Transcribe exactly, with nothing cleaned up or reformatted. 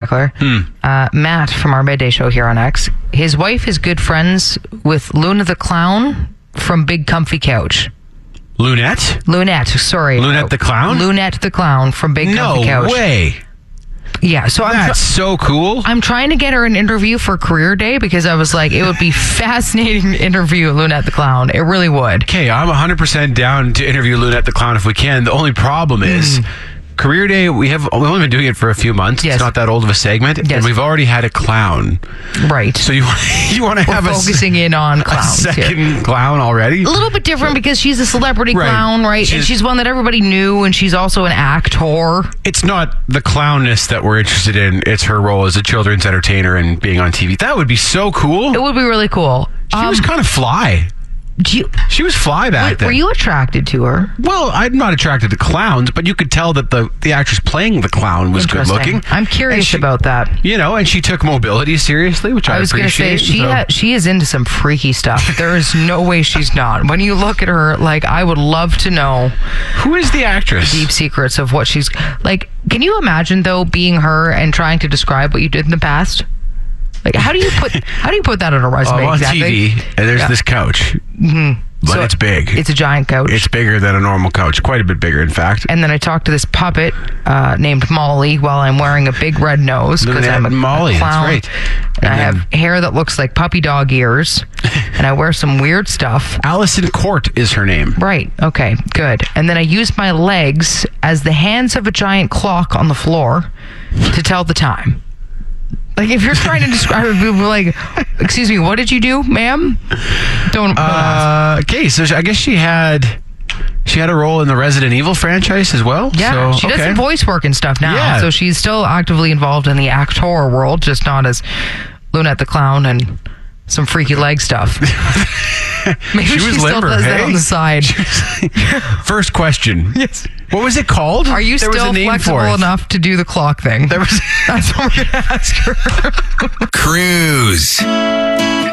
spectacular. Hmm. Uh, Matt from our midday show here on X. His wife is good friends with Luna the Clown from Big Comfy Couch. Lunette? Lunette, sorry. Lunette the Clown? Lunette the Clown from Big No Comfy Couch. way. Yeah, so I'm That's tr- so cool. I'm trying to get her an interview for Career Day because I was like, it would be fascinating to interview Lunette the Clown. It really would. Okay, I'm one hundred percent down to interview Lunette the Clown if we can. The only problem is Career Day, we have we've only been doing it for a few months. Yes. It's not that old of a segment. Yes. And we've already had a clown. Right. So you, you want to We're have a, s- focusing in on a clowns here. second clown already? A little bit different because she's a celebrity Right. clown, right? She's- and she's one that everybody knew, and she's also an actor. It's not the clownness that we're interested in. It's her role as a children's entertainer and being on T V. That would be so cool. It would be really cool. She Um, was kind of fly. do you, She was fly back were, then. were you attracted to her? Well, I'm not attracted to clowns, but you could tell that the, the actress playing the clown was good Interesting. looking. I'm curious And she- about that. You know, and she took mobility seriously, which I, I was going to say appreciate. she so- ha- she is into some freaky stuff. There is no way she's not. When you look at her, like I would love to know Who is the actress? deep secrets of what she's like. Can you imagine though being her and trying to describe what you did in the past? Like how do you put how do you put that on a resume I'm on exactly? T V, and there's Yeah. this couch, Mm-hmm. but So it's big. It's a giant couch. It's bigger than a normal couch, quite a bit bigger, in fact. And then I talked to this puppet uh, named Molly while I'm wearing a big red nose because Lunette I'm a, Molly, a that's clown. right. And, And I then- have hair that looks like puppy dog ears, and I wear some weird stuff. Allison Court is her name. Right. Okay. Good. And then I use my legs as the hands of a giant clock on the floor to tell the time. Like if you're trying to describe it, people are like, "Excuse me, what did you do, ma'am?" Don't. don't ask. Uh, okay, so I guess she had she had a role in the Resident Evil franchise as well. Yeah, so, she does okay. some voice work and stuff now. Yeah. So she's still actively involved in the actor world, just not as Lunette the Clown and some freaky leg stuff. Maybe She she, was still limber, does that hey? on the side. First question. Yes. What was it called? Are you there was still a name flexible for it. enough to do the clock thing? There was That's what we're going to ask her. Cruise.